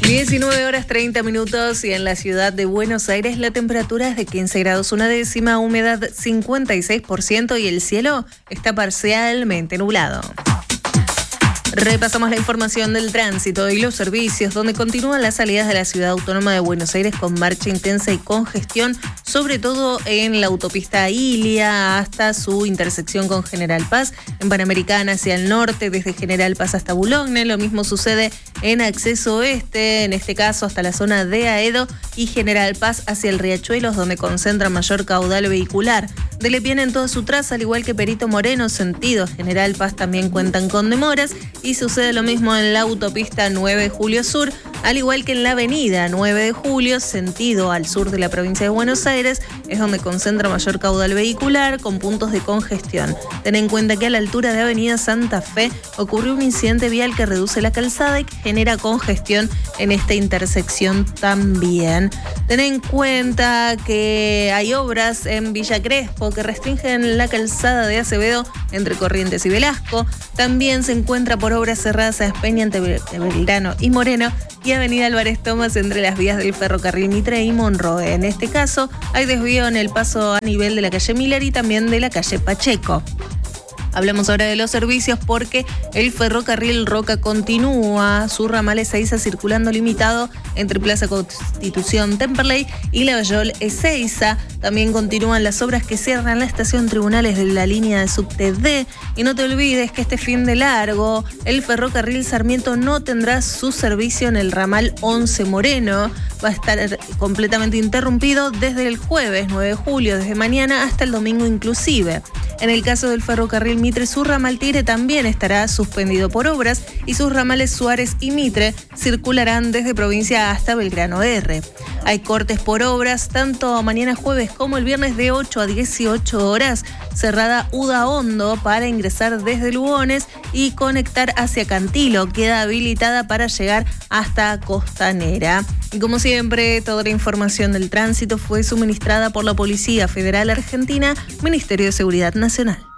19 horas 30 minutos y en la ciudad de Buenos Aires la temperatura es de 15 grados una décima, humedad 56% y el cielo está parcialmente nublado. Repasamos la información del tránsito y los servicios, donde continúan las salidas de la Ciudad Autónoma de Buenos Aires con marcha intensa y congestión, sobre todo en la autopista Ilia hasta su intersección con General Paz, en Panamericana hacia el norte, desde General Paz hasta Boulogne. Lo mismo sucede en acceso oeste, en este caso hasta la zona de Aedo y General Paz hacia el Riachuelos, donde concentra mayor caudal vehicular. De Lepiana en toda su traza, al igual que Perito Moreno, sentido General Paz, también cuentan con demoras. Y sucede lo mismo en la autopista 9 de Julio Sur, al igual que en la avenida 9 de Julio, sentido al sur de la provincia de Buenos Aires, es donde concentra mayor caudal vehicular con puntos de congestión. Ten en cuenta que a la altura de avenida Santa Fe ocurrió un incidente vial que reduce la calzada y que genera congestión en esta intersección también. Ten en cuenta que hay obras en Villa Crespo que restringen la calzada de Acevedo entre Corrientes y Velasco. También se encuentra por obras cerradas a Espeña entre Belgrano y Moreno y avenida Álvarez Thomas entre las vías del ferrocarril Mitre y Monroe. En este caso hay desvío en el paso a nivel de la calle Miller y también de la calle Pacheco. Hablamos ahora de los servicios porque el ferrocarril Roca continúa su ramal Ezeiza circulando limitado entre Plaza Constitución Temperley y Lavallol Ezeiza. También continúan las obras que cierran la estación Tribunales de la línea de subte D. Y no te olvides que este fin de largo el ferrocarril Sarmiento no tendrá su servicio en el ramal 11 Moreno. Va a estar completamente interrumpido desde el jueves 9 de julio, desde mañana hasta el domingo inclusive. En el caso del ferrocarril Mitre, su ramal Tigre también estará suspendido por obras y sus ramales Suárez y Mitre circularán desde provincia hasta Belgrano R. Hay cortes por obras tanto mañana jueves como el viernes de 8 a 18 horas, cerrada Uda Hondo para ingresar desde Lugones y conectar hacia Cantilo, queda habilitada para llegar hasta Costanera. Y como siempre, toda la información del tránsito fue suministrada por la Policía Federal Argentina, Ministerio de Seguridad Nacional.